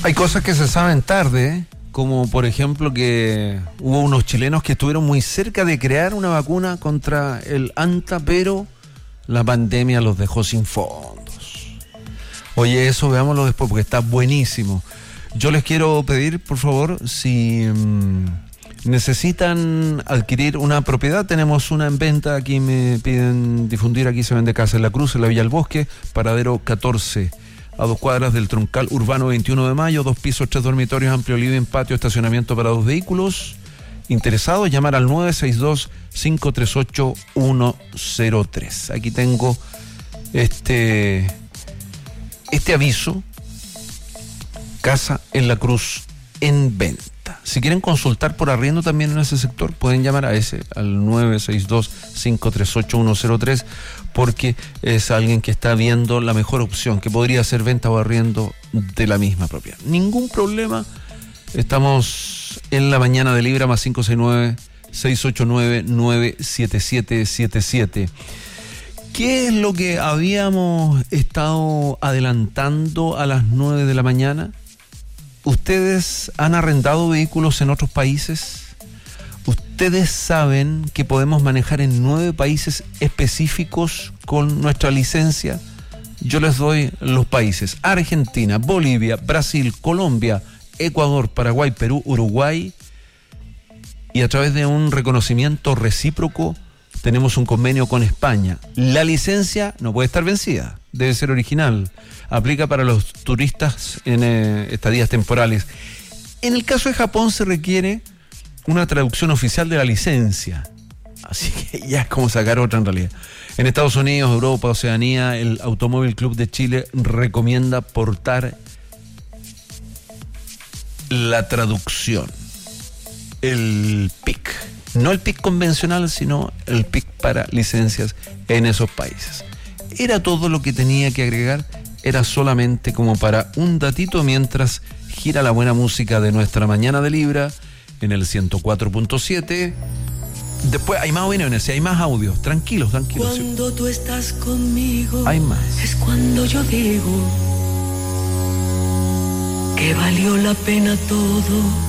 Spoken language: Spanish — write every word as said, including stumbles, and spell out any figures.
Hay cosas que se saben tarde, ¿eh? Como por ejemplo que hubo unos chilenos que estuvieron muy cerca de crear una vacuna contra el anta, pero la pandemia los dejó sin fondos. Oye, eso veámoslo después porque está buenísimo. Yo les quiero pedir, por favor, si mmm, necesitan adquirir una propiedad, tenemos una en venta, aquí me piden difundir, aquí se vende Casa en la Cruz, en la Villa del Bosque, paradero catorce. A dos cuadras del Troncal Urbano veintiuno de mayo, dos pisos, tres dormitorios, amplio living, patio, estacionamiento para dos vehículos. Interesados, llamar al nueve seis dos, cinco tres ocho, uno cero tres. Aquí tengo este, este aviso. Casa en la Cruz en venta. Si quieren consultar por arriendo también en ese sector, pueden llamar a ese, al nueve seis dos, cinco tres ocho, uno cero tres, porque es alguien que está viendo la mejor opción, que podría ser venta o arriendo de la misma propiedad. Ningún problema. Estamos en la mañana de Libra, más cinco seis nueve, seis ocho nueve, nueve siete siete siete siete. ¿Qué es lo que habíamos estado adelantando a las nueve de la mañana? ¿Ustedes han arrendado vehículos en otros países? ¿Ustedes saben que podemos manejar en nueve países específicos con nuestra licencia? Yo les doy los países: Argentina, Bolivia, Brasil, Colombia, Ecuador, Paraguay, Perú, Uruguay. Y a través de un reconocimiento recíproco tenemos un convenio con España. La licencia no puede estar vencida, debe ser original. Aplica para los turistas en eh, estadías temporales. En el caso de Japón se requiere una traducción oficial de la licencia. Así que ya es como sacar otra en realidad. En Estados Unidos, Europa, Oceanía, el Automóvil Club de Chile recomienda portar la traducción, el P I C. No el P I C convencional, sino el P I C para licencias en esos países. Era todo lo que tenía que agregar. Era solamente como para un datito mientras gira la buena música de nuestra mañana de Libra en el ciento cuatro punto siete. Después hay más opiniones, hay más audios. Tranquilos, tranquilos. Cuando tú estás conmigo, hay más. Es cuando yo digo que valió la pena todo.